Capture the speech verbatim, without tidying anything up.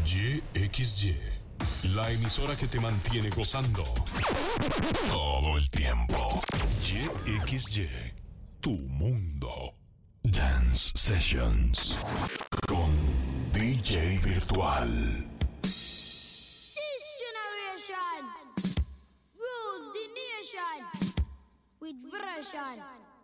Y X Y, la emisora que te mantiene gozando todo el tiempo. Y X Y, tu mundo. Dance Sessions con D J Virtual. This generation rules the nation with version.